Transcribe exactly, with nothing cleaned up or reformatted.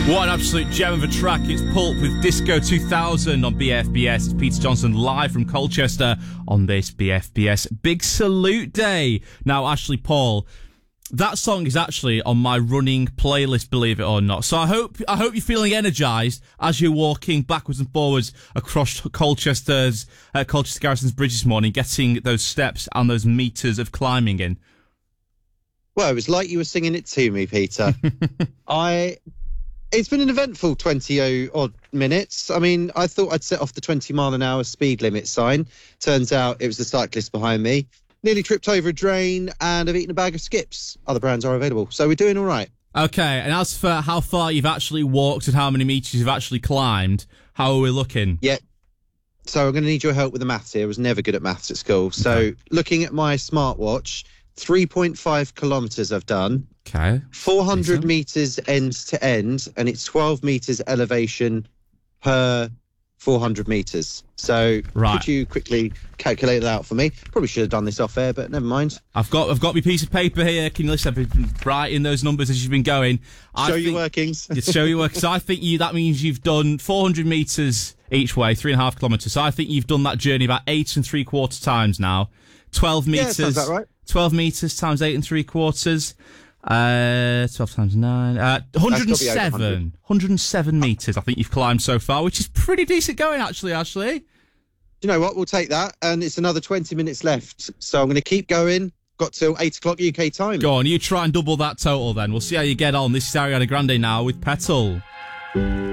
What an absolute gem of a track. It's Pulp with Disco two thousand on B F B S. It's Peter Johnson live from Colchester on this B F B S Big Salute Day. Now, Ashley Paul, that song is actually on my running playlist, believe it or not. So I hope I hope you're feeling energised as you're walking backwards and forwards across Colchester's uh, Colchester Garrison's Bridge this morning, getting those steps and those metres of climbing in. Well, it was like you were singing it to me, Peter. I... It's been an eventful twenty odd minutes. I mean, I thought I'd set off the twenty mile an hour speed limit sign. Turns out it was the cyclist behind me. Nearly tripped over a drain and I've eaten a bag of Skips. Other brands are available. So we're doing all right. Okay, and as for how far you've actually walked and how many metres you've actually climbed, how are we looking? Yeah. So I'm going to need your help with the maths here. I was never good at maths at school. So okay. Looking at my smartwatch, three point five kilometres I've done. Okay. four hundred metres end to end, and it's twelve metres elevation per four hundred metres. So right. Could you quickly calculate that out for me? Probably should have done this off air, but never mind. I've got I've got my piece of paper here. Can you listen? I've been writing those numbers as you've been going. I show think, your workings. Show your workings. So I think you that means you've done four hundred metres each way, three and a half kilometres. So I think you've done that journey about eight and three quarters times now. twelve metres. Yeah, sounds about right. twelve metres times eight and three quarters. Uh, twelve times nine. Uh, one hundred seven. one hundred seven metres I think you've climbed so far, which is pretty decent going, actually, Ashley. Do you know what? We'll take that. And it's another twenty minutes left. So I'm going to keep going. Got till eight o'clock U K time. Go on, you try and double that total then. We'll see how you get on. This is Ariana Grande now with Petal.